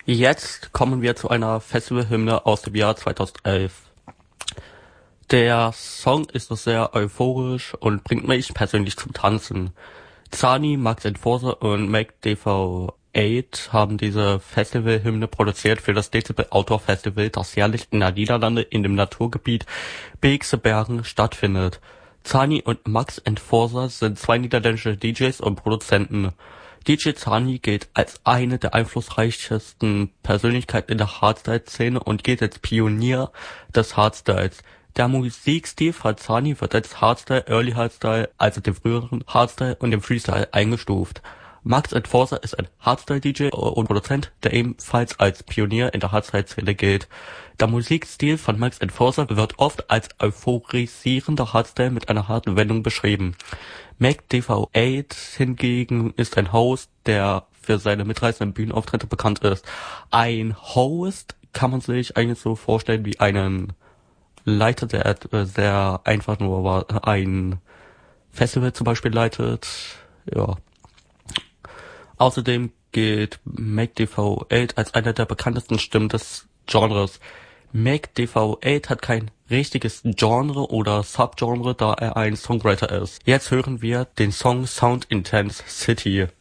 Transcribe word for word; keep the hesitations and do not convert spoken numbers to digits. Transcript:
Jetzt kommen wir zu einer Festivalhymne aus dem Jahr zweitausendelf. Der Song ist sehr euphorisch und bringt mich persönlich zum Tanzen. Zani, Max Enforcer und Mac D V acht haben diese Festivalhymne produziert für das Decibel Outdoor Festival, das jährlich in der Niederlande in dem Naturgebiet Beekse Bergen stattfindet. Zani und Max Enforcer sind zwei niederländische D Js und Produzenten. D J Zani gilt als eine der einflussreichsten Persönlichkeiten in der Hardstyle-Szene und gilt als Pionier des Hardstyles. Der Musikstil von Zani wird als Hardstyle, Early Hardstyle, also dem früheren Hardstyle und dem Freestyle eingestuft. Max Enforcer ist ein Hardstyle-D J und Produzent, der ebenfalls als Pionier in der Hardstyle-Szene gilt. Der Musikstil von Max Enforcer wird oft als euphorisierender Hardstyle mit einer harten Wendung beschrieben. Mac D V acht hingegen ist ein Host, der für seine mitreißenden Bühnenauftritte bekannt ist. Ein Host kann man sich eigentlich so vorstellen wie einen Leiter, der äh, sehr einfach nur ein Festival zum Beispiel leitet. Ja. Außerdem gilt Mac D V acht als einer der bekanntesten Stimmen des Genres. Mac D V acht hat kein richtiges Genre oder Subgenre, da er ein Songwriter ist. Jetzt hören wir den Song Sound Intense City.